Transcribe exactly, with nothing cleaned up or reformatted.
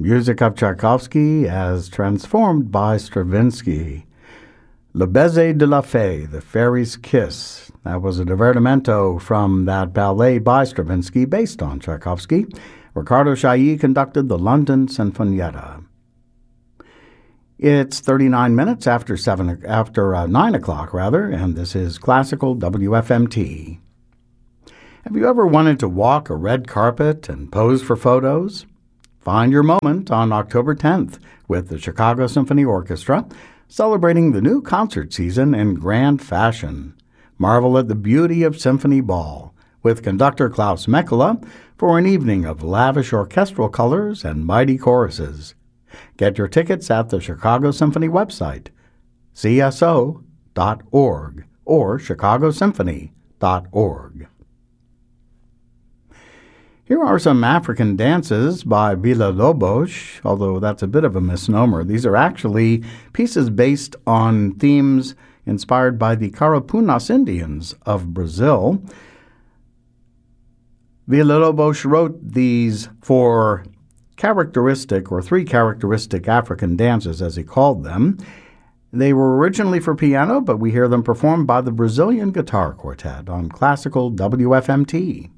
music of Tchaikovsky as transformed by Stravinsky. Le Baiser de la Fée, The Fairy's Kiss. That was a divertimento from that ballet by Stravinsky based on Tchaikovsky. Riccardo Chailly conducted the London Sinfonietta. It's thirty-nine minutes after seven, after uh, nine o'clock rather, and this is Classical W F M T. Have you ever wanted to walk a red carpet and pose for photos? Find your moment on October tenth with the Chicago Symphony Orchestra, celebrating the new concert season in grand fashion. Marvel at the beauty of Symphony Ball with conductor Klaus Mekela for an evening of lavish orchestral colors and mighty choruses. Get your tickets at the Chicago Symphony website, c s o dot org or chicago symphony dot org. Here are some African dances by Villa-Lobos, although that's a bit of a misnomer. These are actually pieces based on themes inspired by the Carapunas Indians of Brazil. Villa-Lobos wrote these for characteristic, or three characteristic African dances, as he called them. They were originally for piano, but we hear them performed by the Brazilian Guitar Quartet on Classical W F M T.